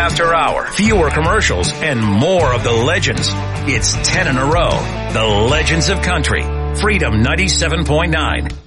after hour, fewer commercials, and more of the legends. It's 10 in a row. The Legends of Country. Freedom 97.9.